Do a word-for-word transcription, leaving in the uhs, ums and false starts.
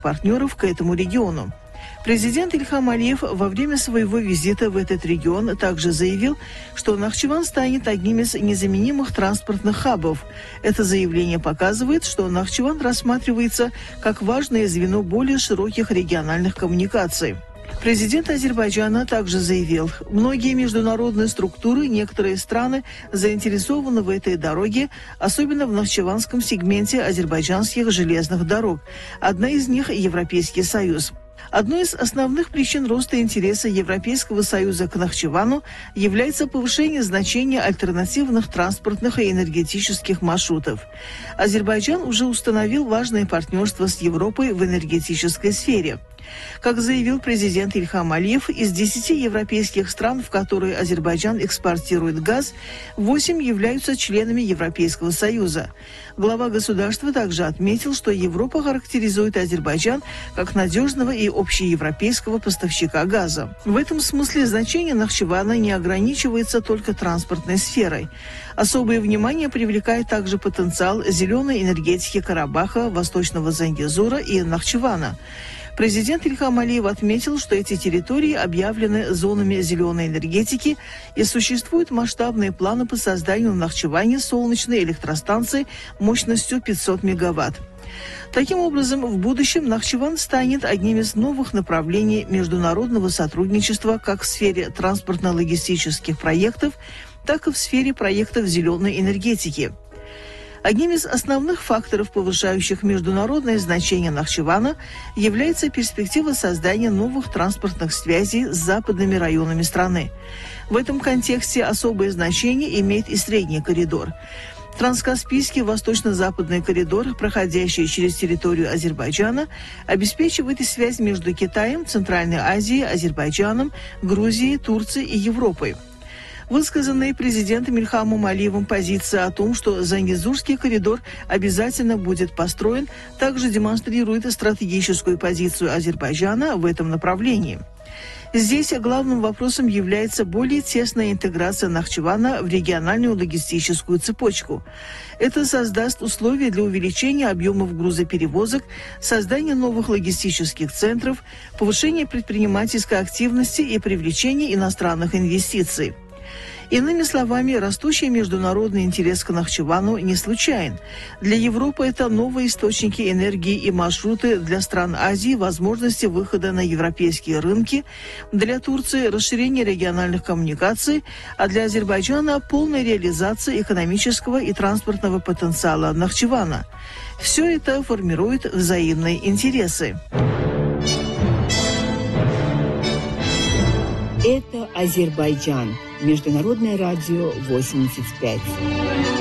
партнеров к этому региону. Президент Ильхам Алиев во время своего визита в этот регион также заявил, что Нахчыван станет одним из незаменимых транспортных хабов. Это заявление показывает, что Нахчыван рассматривается как важное звено более широких региональных коммуникаций. Президент Азербайджана также заявил, многие международные структуры, некоторые страны заинтересованы в этой дороге, особенно в нахчыванском сегменте азербайджанских железных дорог. Одна из них – Европейский Союз. Одной из основных причин роста интереса Европейского Союза к Нахчывану является повышение значения альтернативных транспортных и энергетических маршрутов. Азербайджан уже установил важное партнерство с Европой в энергетической сфере. Как заявил президент Ильхам Алиев, из десяти европейских стран, в которые Азербайджан экспортирует газ, восемь являются членами Европейского Союза. Глава государства также отметил, что Европа характеризует Азербайджан как надежного и общеевропейского поставщика газа. В этом смысле значение Нахчывана не ограничивается только транспортной сферой. Особое внимание привлекает также потенциал зеленой энергетики Карабаха, Восточного Зангезура и Нахчывана. Президент Ильхам Алиев отметил, что эти территории объявлены зонами зеленой энергетики и существуют масштабные планы по созданию в Нахчыване солнечной электростанции мощностью пятьсот мегаватт. Таким образом, в будущем Нахчыван станет одним из новых направлений международного сотрудничества как в сфере транспортно-логистических проектов, так и в сфере проектов зеленой энергетики. Одним из основных факторов, повышающих международное значение Нахчывана, является перспектива создания новых транспортных связей с западными районами страны. В этом контексте особое значение имеет и средний коридор. Транскаспийский восточно-западный коридор, проходящий через территорию Азербайджана, обеспечивает связь между Китаем, Центральной Азией, Азербайджаном, Грузией, Турцией и Европой. Высказанная президентом Ильхамом Алиевым позиция о том, что Зангезурский коридор обязательно будет построен, также демонстрирует стратегическую позицию Азербайджана в этом направлении. Здесь главным вопросом является более тесная интеграция Нахчывана в региональную логистическую цепочку. Это создаст условия для увеличения объемов грузоперевозок, создания новых логистических центров, повышения предпринимательской активности и привлечения иностранных инвестиций. Иными словами, растущий международный интерес к Нахчывану не случайен. Для Европы это новые источники энергии и маршруты, для стран Азии возможности выхода на европейские рынки, для Турции расширение региональных коммуникаций, а для Азербайджана полная реализация экономического и транспортного потенциала Нахчывана. Все это формирует взаимные интересы. Это Азербайджан. Международное радио восемьдесят пять.